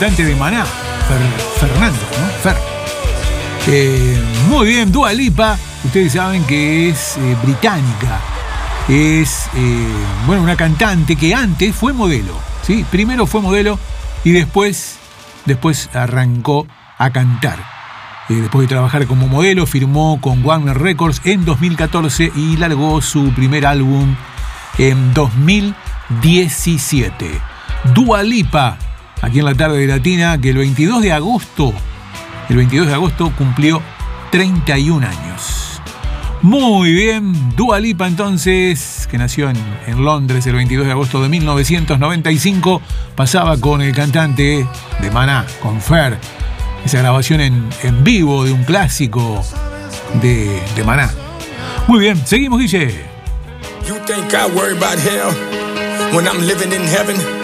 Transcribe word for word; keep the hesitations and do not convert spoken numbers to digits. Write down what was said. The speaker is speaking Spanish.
cantante de Maná, Fer, Fernando, ¿no? Fer. Eh, muy bien, Dua Lipa, ustedes saben que es eh, británica. Es, eh, bueno, una cantante que antes fue modelo, ¿sí? Primero fue modelo y después, después arrancó a cantar. Eh, después de trabajar como modelo, firmó con Warner Records en dos mil catorce y largó su primer álbum en dos mil diecisiete. Dua Lipa, aquí en la tarde de Latina, que el veintidós de agosto, el veintidós de agosto cumplió treinta y un años. Muy bien, Dua Lipa entonces, que nació en, en Londres el veintidós de agosto de mil novecientos noventa y cinco, pasaba con el cantante de Maná, con Fer, esa grabación en, en vivo de un clásico de, de Maná. Muy bien, seguimos, Guille. You think I worry about hell when I'm living in heaven?